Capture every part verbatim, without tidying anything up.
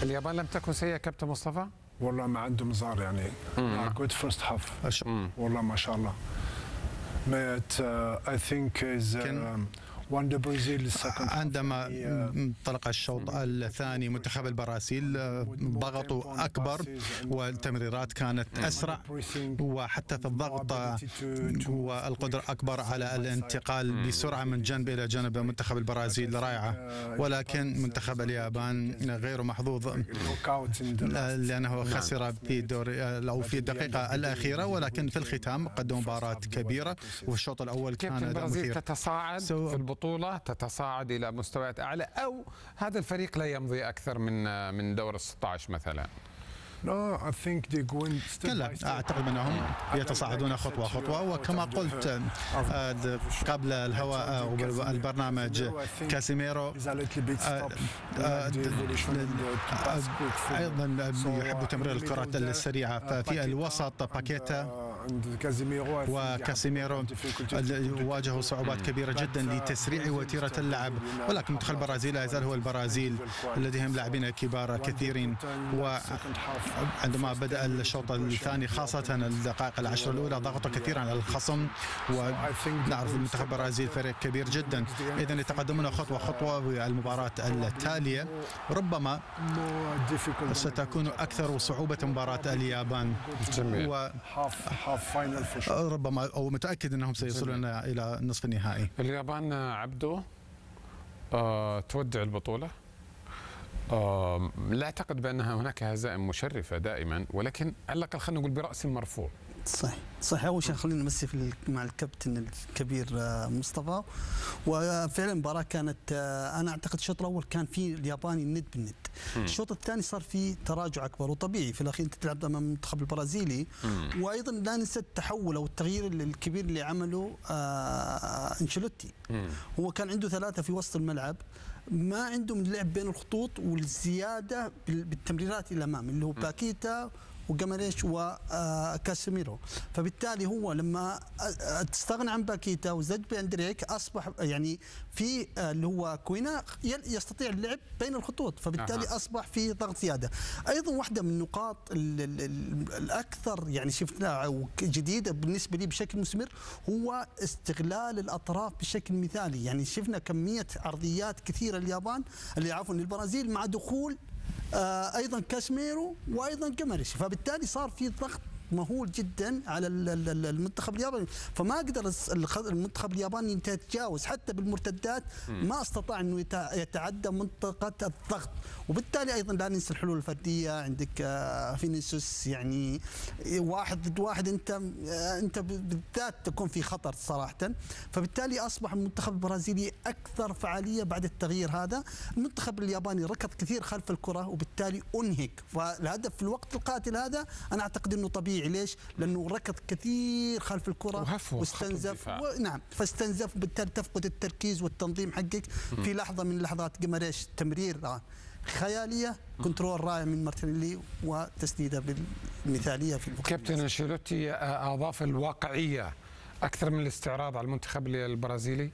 اليابان لم تكن سيئة كابتن مصطفى؟ والله ما عندهم زار يعني. جود فيرست هاف والله ما شاء الله. But uh, I think is uh, عندما انطلق الشوط الثاني منتخب البرازيل ضغطوا أكبر والتمريرات كانت أسرع، وحتى في الضغط والقدرة أكبر على الانتقال بسرعة من جنب إلى جنب. منتخب البرازيل رائعة، ولكن منتخب اليابان غير محظوظ لأنه خسر في دور أو في الدقيقة الأخيرة، ولكن في الختام قدم مباراة كبيرة، والشوط الأول كان البرازيل تتصاعد في البطولة، تتصاعد إلى مستويات أعلى، أو هذا الفريق لا يمضي أكثر من من دور الستة عشر مثلا؟ لا، أعتقد أنهم يتصاعدون خطوة خطوة، وكما قلت قبل الهواء البرنامج كاسيميرو أيضا يحب تمرير الكرات السريعة. ففي الوسط باكيتا وكاسيميرو واجهوا صعوبات كبيرة جدا لتسريع وتيرة اللعب، ولكن منتخب البرازيل لا يزال هو البرازيل، لديهم لاعبين كبار كثيرين. وعندما بدأ الشوط الثاني خاصة الدقائق العشر الأولى ضغطوا كثيرا على الخصم، ونعرف منتخب البرازيل فريق كبير جدا. إذن يتقدمون خطوة خطوة. والمباراة التالية ربما ستكون أكثر صعوبة مباراة اليابان، وربما أو متأكد أنهم سيصلون إلى نصف النهائي. اليابان عبده آه، تودع البطولة. آه، لا أعتقد بأنها هناك هزائم مشرفة دائما، ولكن على الأقل خلينا نقول برأس مرفوع. صحيح صحيح. اول شيء خلينا نمسي في مع الكابتن الكبير مصطفى، وفعلا المباراه كانت، انا اعتقد الشوط الاول كان فيه الياباني ند بالند، الشوط الثاني صار فيه تراجع اكبر، وطبيعي في الاخير انت تلعب امام المنتخب البرازيلي. وايضا لا ننسى التحول او التغيير الكبير اللي عمله آه انشيلوتي. هو كان عنده ثلاثه في وسط الملعب، ما عندهم اللعب بين الخطوط والزياده بالتمريرات الى الامام، اللي هو باكيتا وجاماريش وكاسيميرو. فبالتالي هو لما تستغنى عن باكيتا وزج باندريك اصبح يعني في اللي هو كوينا يستطيع اللعب بين الخطوط، فبالتالي أه. اصبح في ضغط زياده. ايضا واحده من النقاط الاكثر يعني شفناها جديده بالنسبه لي بشكل مستمر هو استغلال الاطراف بشكل مثالي. يعني شفنا كميه عرضيات كثيره اليابان اللي عفوا البرازيل مع دخول آه ايضا كاسيميرو وايضا جاماريش، فبالتالي صار في ضغط مهول جدا على المنتخب الياباني، فما قدر المنتخب الياباني يتجاوز حتى بالمرتدات، ما استطاع انه يتعدى منطقه الضغط. وبالتالي ايضا لا ننسى الحلول الفرديه، عندك فينيسيوس يعني واحد ضد واحد انت انت بالذات تكون في خطر صراحه. فبالتالي اصبح المنتخب البرازيلي اكثر فعاليه بعد التغيير هذا. المنتخب الياباني ركض كثير خلف الكره وبالتالي انهك، فالهدف في الوقت القاتل هذا انا اعتقد انه طبيعي. ليش؟ لانه ركض كثير خلف الكره واستنزف و... نعم فاستنزف، وبالتالي تفقد التركيز والتنظيم حقك. في لحظه من اللحظات جاماريش تمرير خياليه، كنترول رائع من مارتينيلي، وتسديده بالمثاليه في الوقت. كابتن انشيلوتي اضاف الواقعيه اكثر من الاستعراض على المنتخب البرازيلي.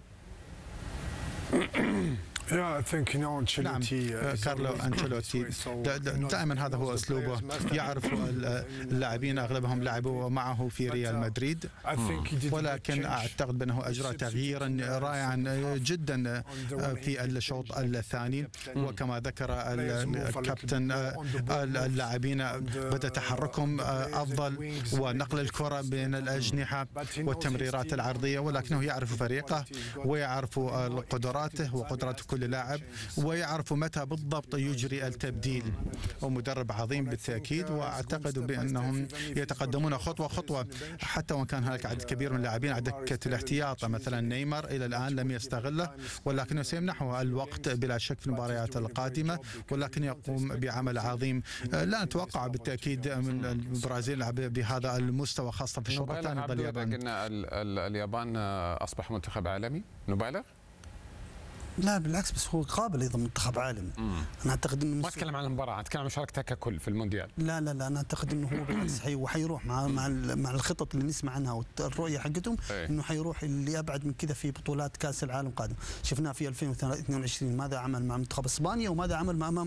نعم كارلو أنشيلوتي دائما هذا هو أسلوبه، يعرف اللاعبين أغلبهم لعبوا معه في ريال مدريد، ولكن أعتقد بأنه أجرى تغييرا رائعا جدا في الشوط الثاني. وكما ذكر الكابتن اللاعبين بدأ تحركهم أفضل ونقل الكرة بين الأجنحة والتمريرات العرضية، ولكنه يعرف فريقه ويعرف قدراته وقدرات كل لاعب، ويعرف متى بالضبط يجري التبديل. ومدرب عظيم بالتأكيد، وأعتقد بأنهم يتقدمون خطوة خطوة، حتى وإن كان هناك عدد كبير من اللاعبين على دكة الاحتياط. مثلا نيمار إلى الآن لم يستغله، ولكنه سيمنحه الوقت بلا شك في المباريات القادمة، ولكن يقوم بعمل عظيم. لا نتوقع بالتأكيد من البرازيل بهذا المستوى، خاصة في الشوط الثاني ضد اليابان. قلنا اليابان أصبح منتخب عالمي، نبالغ؟ لا بالعكس، بس هو قابل ايضا منتخب عالمي. انا اعتقد انه ما اتكلم عن المباراه، اتكلم عن مشاركته ككل في المونديال. لا لا لا انا اعتقد انه هو بالعكس حي وحيروح مع مع مع الخطط اللي نسمع عنها والرؤيه حقتهم، انه حيروح اللي ابعد من كذا في بطولات كاس العالم قادم. شفناه في ألفين واثنين وعشرين ماذا عمل مع منتخب اسبانيا وماذا عمل مع